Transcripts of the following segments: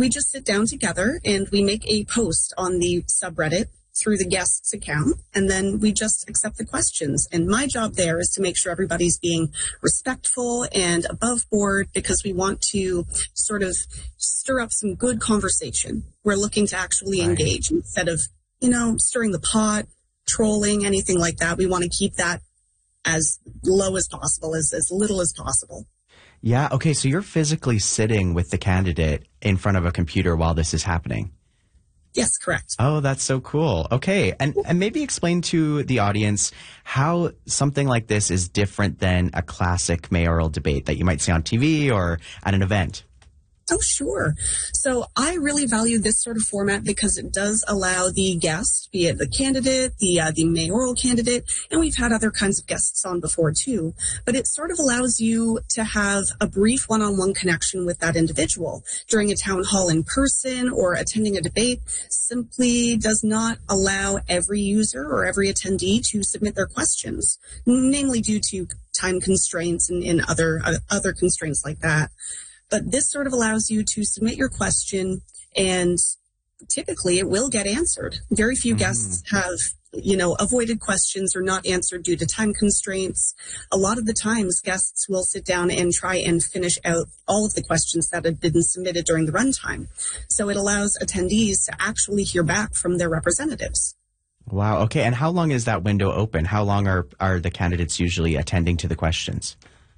we just sit down together and we make a post on the subreddit through the guest's account, and then we just accept the questions. And my job there is to make sure everybody's being respectful and above board, because we want to sort of stir up some good conversation. We're looking to actually engage instead of, stirring the pot, trolling, anything like that. We want to keep that as low as possible, as little as possible. Yeah. Okay. So you're physically sitting with the candidate in front of a computer while this is happening. Yes, correct. Oh, that's so cool. Okay. And maybe explain to the audience how something like this is different than a classic mayoral debate that you might see on TV or at an event. Oh, sure. So I really value this sort of format because it does allow the guest, be it the candidate, the mayoral candidate, and we've had other kinds of guests on before too, but it sort of allows you to have a brief one-on-one connection with that individual. During a town hall in person or attending a debate simply does not allow every user or every attendee to submit their questions, namely due to time constraints and other constraints like that. But this sort of allows you to submit your question, and typically it will get answered. Very few guests have, avoided questions or not answered due to time constraints. A lot of the times guests will sit down and try and finish out all of the questions that had been submitted during the runtime. So it allows attendees to actually hear back from their representatives. Wow. Okay. And how long is that window open? How long are the candidates usually attending to the questions?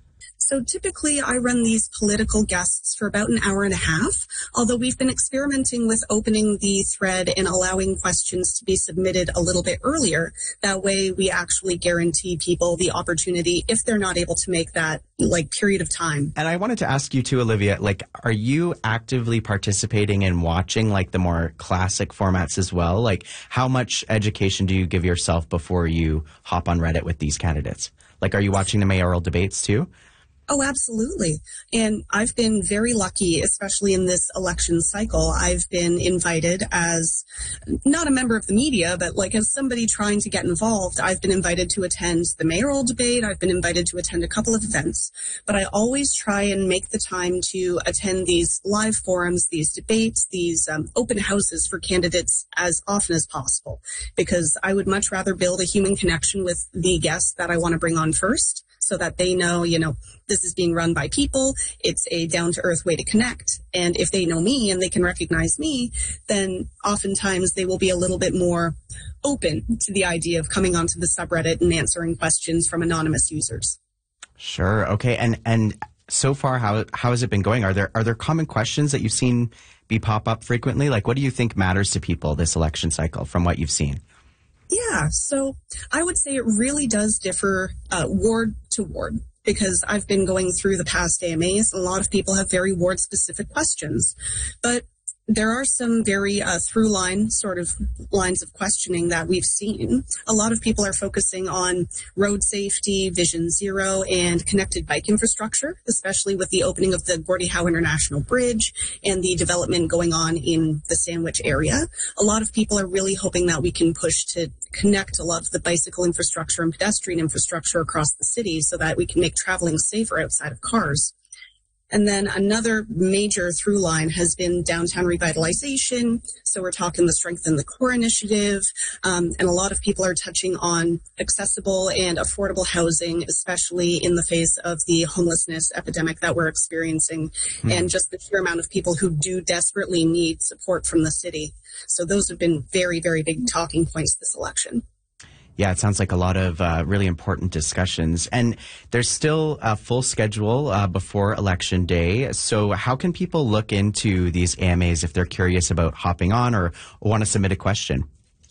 So typically I run these political guests for about an hour and a half, although we've been experimenting with opening the thread and allowing questions to be submitted a little bit earlier. That way we actually guarantee people the opportunity if they're not able to make that period of time. And I wanted to ask you too, Olivia, are you actively participating in watching the more classic formats as well? How much education do you give yourself before you hop on Reddit with these candidates? Are you watching the mayoral debates too? Oh, absolutely. And I've been very lucky, especially in this election cycle. I've been invited as not a member of the media, but as somebody trying to get involved. I've been invited to attend the mayoral debate. I've been invited to attend a couple of events, but I always try and make the time to attend these live forums, these debates, these open houses for candidates as often as possible, because I would much rather build a human connection with the guests that I want to bring on first, so that they know, this is being run by people. It's a down-to-earth way to connect. And if they know me and they can recognize me, then oftentimes they will be a little bit more open to the idea of coming onto the subreddit and answering questions from anonymous users. Sure. Okay. And so far, how has it been going? Are there common questions that you've seen be pop up frequently? What do you think matters to people this election cycle from what you've seen? Yeah, so I would say it really does differ ward to ward, because I've been going through the past AMAs, and a lot of people have very ward-specific questions. But there are some very through-line sort of lines of questioning that we've seen. A lot of people are focusing on road safety, Vision Zero, and connected bike infrastructure, especially with the opening of the Gordie Howe International Bridge and the development going on in the Sandwich area. A lot of people are really hoping that we can push to connect a lot of the bicycle infrastructure and pedestrian infrastructure across the city so that we can make traveling safer outside of cars. And then another major through line has been downtown revitalization. So we're talking the Strengthen the Core initiative. And a lot of people are touching on accessible and affordable housing, especially in the face of the homelessness epidemic that we're experiencing, and just the sheer amount of people who do desperately need support from the city. So those have been very, very big talking points this election. Yeah, it sounds like a lot of really important discussions. And there's still a full schedule before Election Day. So how can people look into these AMAs if they're curious about hopping on or want to submit a question?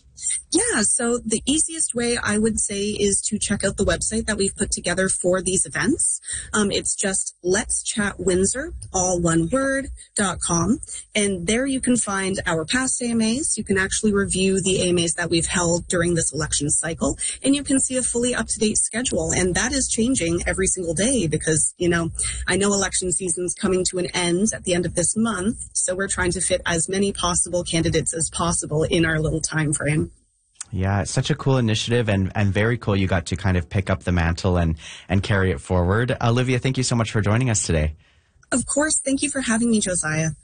Yeah, so the easiest way I would say is to check out the website that we've put together for these events. It's just letschatwindsor, all one word, .com. And there you can find our past AMAs. You can actually review the AMAs that we've held during this election cycle. And you can see a fully up-to-date schedule. And that is changing every single day because, I know election season's coming to an end at the end of this month. So we're trying to fit as many possible candidates as possible in our little time frame. Yeah, it's such a cool initiative and very cool you got to kind of pick up the mantle and carry it forward. Olivia, thank you so much for joining us today. Of course. Thank you for having me, Josiah.